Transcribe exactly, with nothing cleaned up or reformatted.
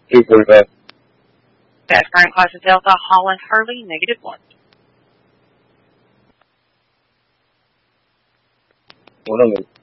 two forty-five. Fast current class is Delta, Holland, Hurley, negative one. One on